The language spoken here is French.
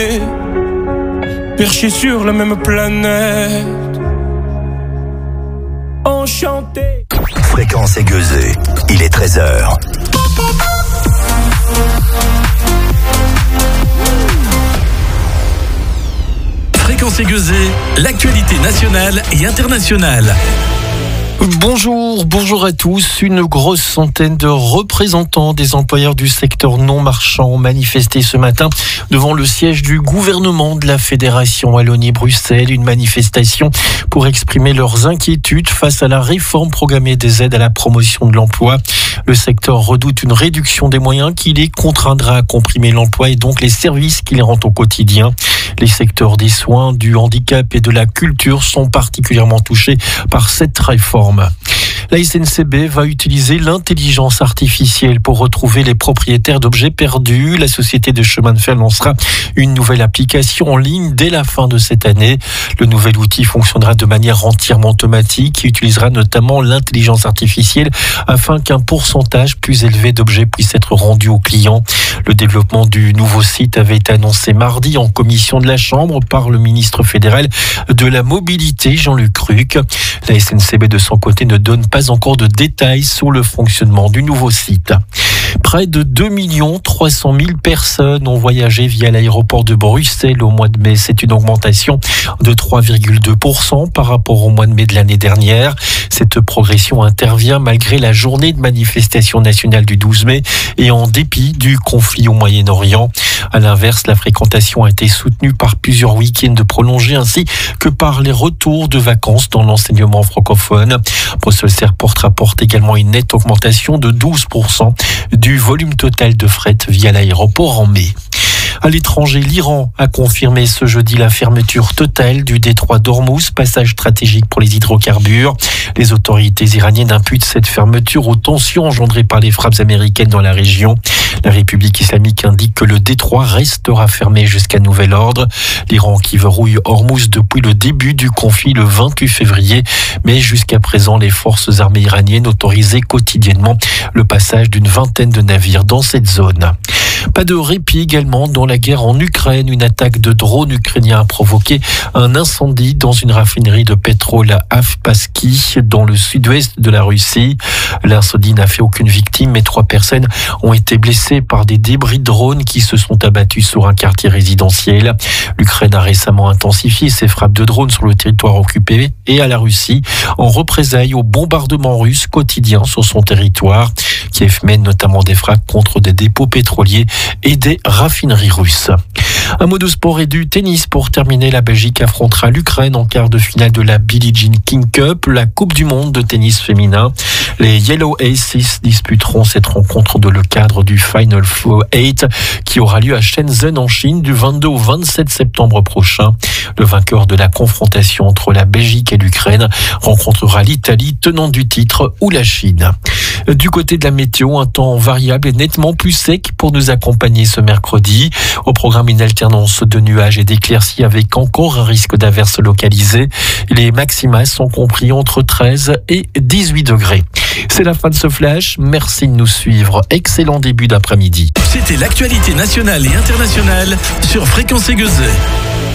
perchés sur la même planète. Enchanté. Fréquence aiguisée, il est 13h. Fréquence aiguisée, l'actualité nationale et internationale. Bonjour à tous. Une grosse centaine de représentants des employeurs du secteur non marchand ont manifesté ce matin devant le siège du gouvernement de la Fédération Wallonie-Bruxelles. Une manifestation pour exprimer leurs inquiétudes face à la réforme programmée des aides à la promotion de l'emploi. Le secteur redoute une réduction des moyens qui les contraindra à comprimer l'emploi et donc les services qui les rendent au quotidien. Les secteurs des soins, du handicap et de la culture sont particulièrement touchés par cette réforme. La SNCB va utiliser l'intelligence artificielle pour retrouver les propriétaires d'objets perdus. La société de chemin de fer lancera une nouvelle application en ligne dès la fin de cette année. Le nouvel outil fonctionnera de manière entièrement automatique et utilisera notamment l'intelligence artificielle afin qu'un pourcentage plus élevé d'objets puisse être rendu aux clients. Le développement du nouveau site avait été annoncé mardi en commission de la Chambre par le ministre fédéral de la Mobilité, Jean-Luc Ruck. La SNCB de son côté ne donne pas encore de détails sur le fonctionnement du nouveau site. Près de 2 300 000 personnes ont voyagé via l'aéroport de Bruxelles au mois de mai. C'est une augmentation de 3,2% par rapport au mois de mai de l'année dernière. Cette progression intervient malgré la journée de manifestation nationale du 12 mai et en dépit du conflit au Moyen-Orient. À l'inverse, la fréquentation a été soutenue par plusieurs week-ends prolongés ainsi que par les retours de vacances dans l'enseignement francophone. Bruxelles Airport rapporte également une nette augmentation de 12% du volume total de fret via l'aéroport en mai. À l'étranger, l'Iran a confirmé ce jeudi la fermeture totale du détroit d'Ormuz, passage stratégique pour les hydrocarbures. Les autorités iraniennes imputent cette fermeture aux tensions engendrées par les frappes américaines dans la région. La République islamique indique que le détroit restera fermé jusqu'à nouvel ordre. L'Iran qui verrouille Ormuz depuis le début du conflit le 28 février. Mais jusqu'à présent, les forces armées iraniennes autorisaient quotidiennement le passage d'une vingtaine de navires dans cette zone. Pas de répit également dans la guerre en Ukraine. Une attaque de drones ukrainiens a provoqué un incendie dans une raffinerie de pétrole à Avpasky, dans le sud-ouest de la Russie. L'incendie n'a fait aucune victime, mais 3 personnes ont été blessées par des débris de drones qui se sont abattus sur un quartier résidentiel. L'Ukraine a récemment intensifié ses frappes de drones sur le territoire occupé et à la Russie, en représailles aux bombardements russes quotidiens sur son territoire. Kiev mène notamment des frappes contre des dépôts pétroliers et des raffineries russes. Un mot de sport et du tennis pour terminer. La Belgique affrontera l'Ukraine en quart de finale de la Billie Jean King Cup, la Coupe du monde de tennis féminin. Les Yellow Aces disputeront cette rencontre dans le cadre du Final Four 8 qui aura lieu à Shenzhen en Chine du 22 au 27 septembre prochain. Le vainqueur de la confrontation entre la Belgique et l'Ukraine rencontrera l'Italie, tenante du titre, ou la Chine. Du côté de la météo, un temps variable et nettement plus sec pour nous accompagner ce mercredi. Au programme, une alternance de nuages et d'éclaircies avec encore un risque d'averses localisées. Les maxima sont compris entre 13 et 18 degrés. C'est la fin de ce flash. Merci de nous suivre. Excellent début d'après-midi. C'était l'actualité nationale et internationale sur Fréquence aiguisée.